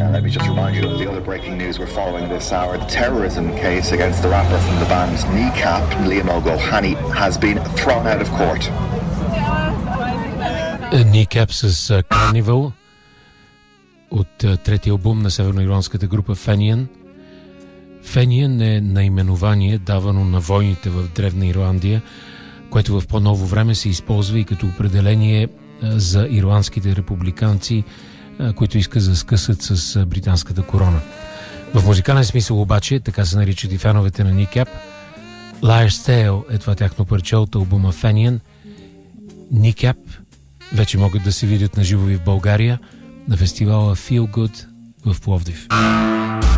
Let me just remind you of the other breaking news we're following this hour. The terrorism case against the rapper from the band Kneecap, Liam O'Gohany, has been thrown out of court. Kneecap с Carnival от третия албум на северноирландската група Fenian. Fenian е наименование давано на войните в Древна Ирландия, което в по-ново време се използва и като определение за ирландските републиканци, които искат да скъсат с британската корона. В музикален смисъл обаче, така се наричат и феновете на Kneecap, Liar's Tale е това тяхно парче от албума Fenian. Kneecap вече могат да се видят на живо в България на фестивала Feel Good в Пловдив.